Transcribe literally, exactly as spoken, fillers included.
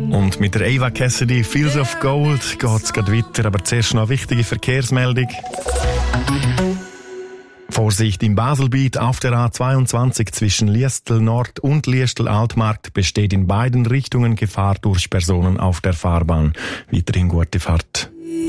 Und mit der Ava Cassidy, Fields of Gold, geht es gerade weiter. Aber zuerst noch eine wichtige Verkehrsmeldung. Vorsicht im Baselbiet auf der A zweiundzwanzig zwischen Liestel Nord und Liestel Altmarkt besteht in beiden Richtungen Gefahr durch Personen auf der Fahrbahn. Weiterhin gute Fahrt.